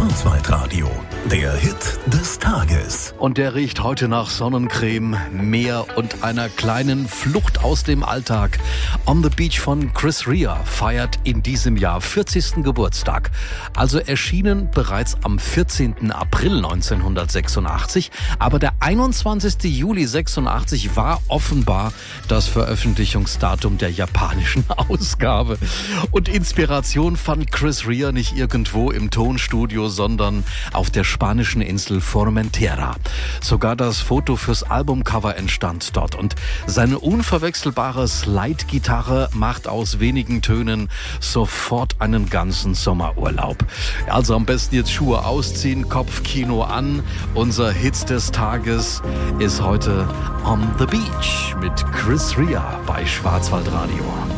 Schwarzwaldradio, der Hit des Tages. Und der riecht heute nach Sonnencreme, Meer und einer kleinen Flucht aus dem Alltag. On the Beach von Chris Rea feiert in diesem Jahr 40. Geburtstag. Also erschienen bereits am 14. April 1986. Aber der 21. Juli 86 war offenbar das Veröffentlichungsdatum der japanischen Ausgabe. Und Inspiration fand Chris Rea nicht irgendwo im Tonstudio, sondern auf der spanischen Insel Formentera. Sogar das Foto fürs Albumcover entstand dort. Und seine unverwechselbare Slide-Gitarre macht aus wenigen Tönen sofort einen ganzen Sommerurlaub. Also am besten jetzt Schuhe ausziehen, Kopfkino an. Unser Hit des Tages ist heute On the Beach mit Chris Rea bei Schwarzwaldradio.